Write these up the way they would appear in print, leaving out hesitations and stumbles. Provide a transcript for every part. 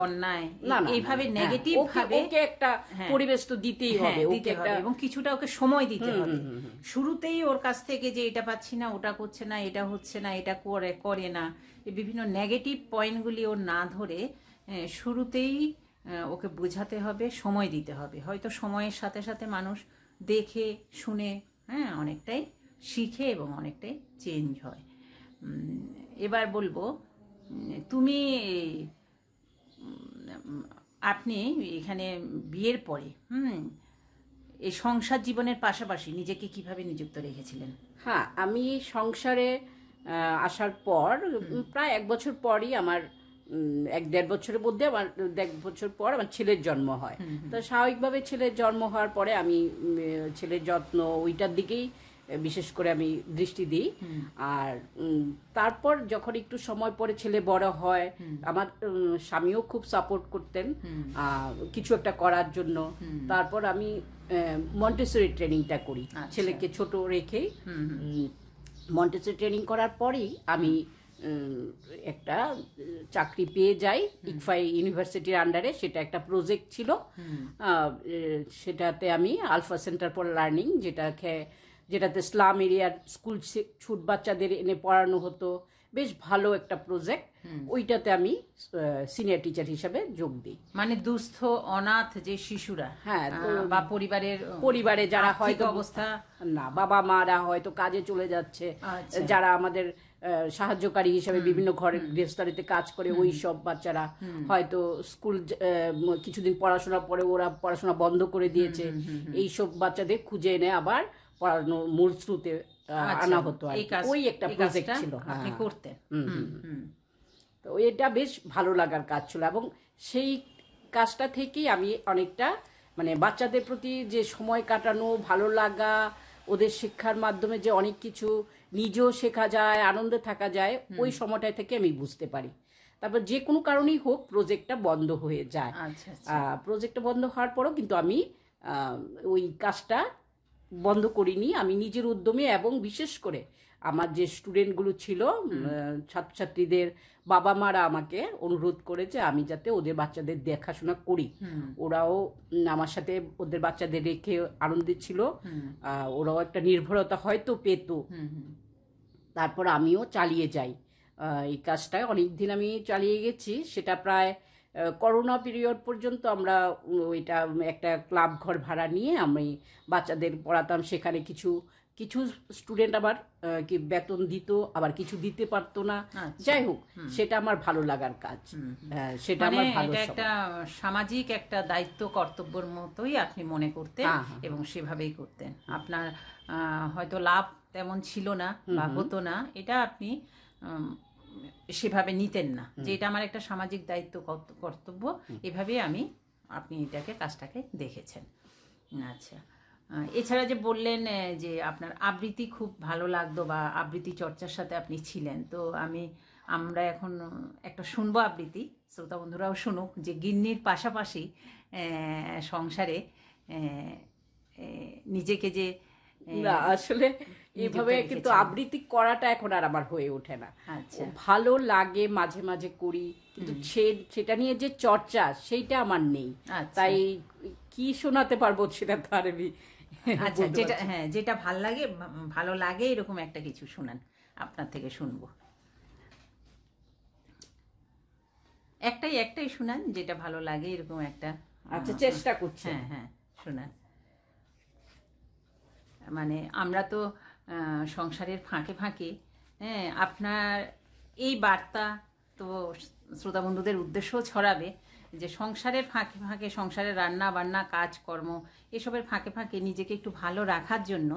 অন্যায় না, না, এইভাবে না, নেগেটিভ ভাবে ওকে একটা পরিবেশ তো দিতেই হবে, ওকে দিতে হবে একটা এবং কিছুটা ওকে সময় দিতে হবে। শুরুতেই ওর কাছ থেকে যে এটা পাচ্ছি না, ওটা করছে না, এটা হচ্ছে না, এটা করে না, এই বিভিন্ন নেগেটিভ পয়েন্টগুলি ওর না ধরে শুরুতেই ওকে বোঝাতে হবে, সময় দিতে হবে। হয়তো সময়ের সাথে সাথে মানুষ দেখে শুনে অনেকটাই শিখে এবং অনেকটাই চেঞ্জ হয়। এবার বলবো, তুমি আপনি এখানে বিয়ের পরে এই সংসার জীবনের পাশাপাশি নিজেকে কিভাবে নিযুক্ত রেখেছিলেন? হ্যাঁ, আমি সংসারে আসার পর প্রায় 1 বছর পরই আমার 1-1.5 বছরের মধ্যে আমার 1 বছর পর আমার ছেলের জন্ম হয়। তো স্বাভাবিকভাবে ছেলের জন্ম হওয়ার পরে আমি ছেলের যত্ন ওইটার দিকেই বিশেষ করে আমি দৃষ্টি দিই। আর তারপর যখন একটু সময় পরে ছেলে বড় হয়, আমার স্বামীও খুব সাপোর্ট করতেন কিছু একটা করার জন্য। তারপর আমি মন্টেসরি ট্রেনিংটা করি, ছেলেকে ছোট রেখেই মন্টেসরি ট্রেনিং করার পরেই আমি একটা চাকরি পেয়ে যাই ইকফাই ইউনিভার্সিটির আন্ডারে। সেটা একটা প্রজেক্ট ছিল, সেটাতে আমি আলফা সেন্টার ফর লার্নিং, যেটাতে স্লাম এরিয়ার স্কুল ছুট বাচ্চাদের এনে পড়ানো হতো, বেশ ভালো একটা প্রজেক্ট। ওইটাতে আমি সিনিয়র টিচার হিসেবে যোগ দিই। মানে দুস্থ অনাথ যে শিশুরা, বা পরিবারে যারা হয়তো অবস্থা না, বাবা মারা হয়তো কাজে চলে যাচ্ছে, যারা আমাদের সাহায্যকারী হিসেবে বিভিন্ন ঘরের গৃহস্থালিতে কাজ করে, ওই সব বাচ্চারা হয়তো স্কুল কিছুদিন পড়াশোনার পরে ওরা পড়াশোনা বন্ধ করে দিয়েছে, এই সব বাচ্চাদের খুঁজে এনে আবার পড়ানো মূল স্রোতে আনা হতো। ওই একটা প্রজেক্ট ছিল আপনি করতেন। তো এটা বেশ ভালো লাগার কাজ ছিল এবং সেই কাজটা থেকেই আমি অনেকটা মানে বাচ্চাদের প্রতি যে সময় কাটানো, ভালো লাগা, ওদের শিক্ষার মাধ্যমে যে অনেক কিছু নিজেও শেখা যায়, আনন্দে থাকা যায়, ওই সময়টা থেকে আমি বুঝতে পারি। তারপর যে কোনো কারণেই হোক প্রজেক্টটা বন্ধ হয়ে যায়। প্রজেক্টটা বন্ধ হওয়ার পরও কিন্তু আমি ওই কাজটা বন্ধ করিনি। আমি নিজের উদ্যমে এবং বিশেষ করে আমার যে স্টুডেন্টগুলো ছিল, ছাত্রছাত্রীদের বাবা মারা আমাকে অনুরোধ করেছে আমি যাতে ওদের বাচ্চাদের দেখাশোনা করি। ওরাও আমার সাথে ওদের বাচ্চাদের রেখে আনন্দিত ছিল, ওরাও একটা নির্ভরতা হয়তো পেত। তারপর আমিও চালিয়ে যাই এই কাজটা, অনেকদিন আমি চালিয়ে গেছি। সেটা প্রায় করোনা পিরিয়ড পর্যন্ত আমরা ওইটা একটা ক্লাব ঘর ভাড়া নিয়ে আমি বাচ্চাদের পড়াতাম। সেখানে কিছু কিছু স্টুডেন্ট আবার কি বেতন দিত, আবার কিছু দিতে পারতো না। যাই হোক, সেটা আমার ভালো লাগার কাজ। সেটা আমার ভালো, একটা সামাজিক একটা দায়িত্ব কর্তব্যের মতোই আপনি মনে করতেন এবং সেভাবেই করতেন। আপনার হয়তো লাভ তেমন ছিল না বা হতো না, এটা আপনি সেভাবে নিতেন না যে এটা আমার একটা সামাজিক দায়িত্ব কর্তব্য, এভাবেই আপনি কাজটাকে দেখেছেন। আচ্ছা, এছাড়া যে বললেন যে আপনার আবৃত্তি খুব ভালো লাগতো বা আবৃত্তি চর্চার সাথে আপনি ছিলেন, তো আমরা এখন একটা শুনবো আবৃত্তি, শ্রোতা বন্ধুরাও শুনুক, যে গিন্নির পাশাপাশি সংসারে নিজেকে যে না, আসলে এইভাবে কিন্তু আবৃত্তি করাটা এখন আর আমার হয়ে ওঠে না। ভালো লাগে, মাঝে মাঝে করি, কিন্তু সেটা নিয়ে যে চর্চা সেইটা আমার নেই। তাই কি শোনাতে পারবো সেটা তো আর আমি আচ্ছা, যেটা ভালো লাগে এরকম একটা কিছু শোনান, আপনার থেকে শুনবো। একটাই শোনান, যেটা ভালো লাগে এরকম একটা। আচ্ছা, চেষ্টা করছি। হ্যাঁ শোনান। মানে আমরা তো সংসারের ফাঁকে ফাঁকে আপনার এই বার্তা তো শ্রোতা বন্ধুদের উদ্দেশ্যও ছড়াবে যে সংসারের ফাঁকে ফাঁকে, সংসারের রান্না বান্না কাজকর্ম এসবের ফাঁকে ফাঁকে নিজেকে একটু ভালো রাখার জন্য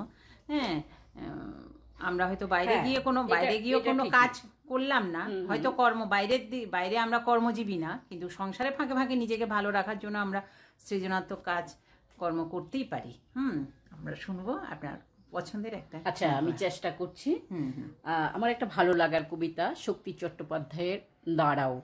আমরা হয়তো বাইরে গিয়ে কোনো কাজ করলাম না, হয়তো বাইরে আমরা কর্মজীবী না, কিন্তু সংসারের ফাঁকে ফাঁকে নিজেকে ভালো রাখার জন্য আমরা সৃজনাত্মক কাজ কর্ম করতেই পারি। আমরা শুনবো আপনার পছন্দের একটা। আচ্ছা, আমি চেষ্টা করছি। আমার একটা ভালো লাগার কবিতা, শক্তি চট্টোপাধ্যায়ের দাঁড়াও।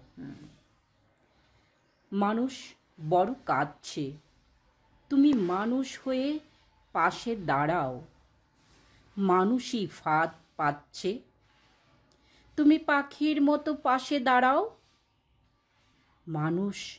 মানুষ বড় কাঁদছে, তুমি মানুষ হয়ে পাশে দাঁড়াও। মানুষই ফাঁদ পাচ্ছে, তুমি পাখির মতো পাশে দাঁড়াও। মানুষ